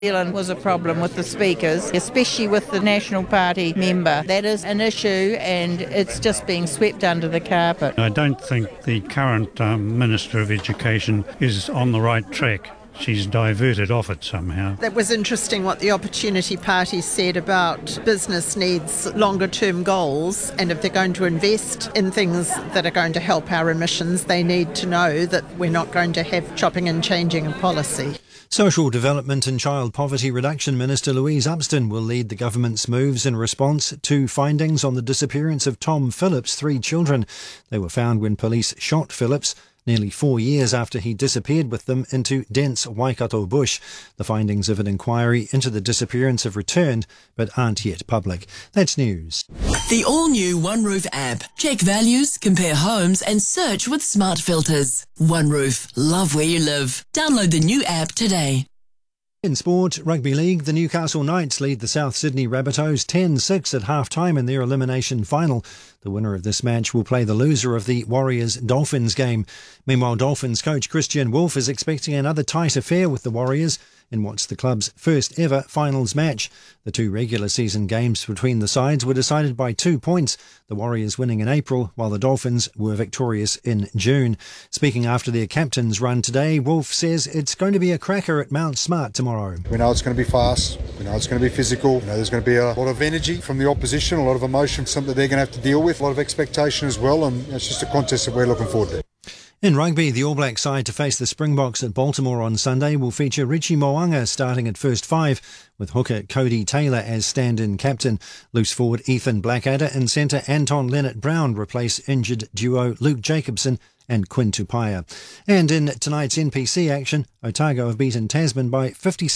Zealand was a problem with the speakers, especially with the National Party member. That is an issue and it's just being swept under the carpet. I don't think the current Minister of Education is on the right track. She's diverted off it somehow. That was interesting what the Opportunity Party said about business needs longer term goals, and if they're going to invest in things that are going to help our emissions, they need to know that we're not going to have chopping and changing of policy. Social Development and Child Poverty Reduction Minister Louise Upston will lead the government's moves in response to findings on the disappearance of Tom Phillips' 3 children. They were found when police shot Phillips nearly 4 years after he disappeared with them into dense Waikato bush. The findings of an inquiry into the disappearance have returned, but aren't yet public. That's news. The all-new OneRoof app. Check values, compare homes and search with smart filters. OneRoof. Love where you live. Download the new app today. In sport, Rugby League, the Newcastle Knights lead the South Sydney Rabbitohs 10-6 at half-time in their elimination final. The winner of this match will play the loser of the Warriors-Dolphins game. Meanwhile, Dolphins coach Christian Wolff is expecting another tight affair with the Warriors in what's the club's first ever finals match. The 2 regular season games between the sides were decided by 2 points, the Warriors winning in April while the Dolphins were victorious in June. Speaking after their captain's run today, Wolff says it's going to be a cracker at Mount Smart tomorrow. We know it's going to be fast, we know it's going to be physical, we know there's going to be a lot of energy from the opposition, a lot of emotion, something they're going to have to deal with, a lot of expectation as well, and it's just a contest that we're looking forward to. In rugby, the All Black side to face the Springboks at Baltimore on Sunday will feature Richie Mo'unga starting at first 5, with hooker Cody Taylor as stand-in captain. Loose forward Ethan Blackadder and centre Anton Leonard-Brown replace injured duo Luke Jacobson and Quinn Tupaia. And in tonight's NPC action, Otago have beaten Tasman by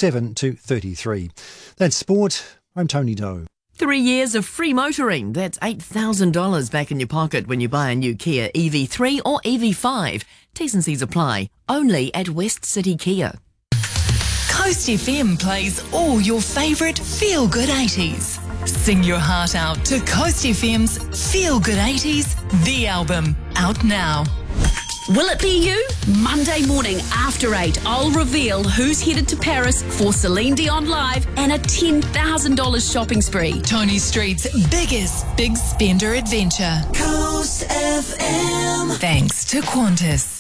57-33. That's sport. I'm Tony Doe. 3 years of free motoring. That's $8,000 back in your pocket when you buy a new Kia EV3 or EV5. T's and C's apply. Only at West City Kia. Coast FM plays all your favourite feel-good 80s. Sing your heart out to Coast FM's Feel Good 80s, the album, out now. Will it be you? Monday morning after 8, I'll reveal who's headed to Paris for Celine Dion Live and a $10,000 shopping spree. Tony Street's biggest big spender adventure. Coast FM. Thanks to Qantas.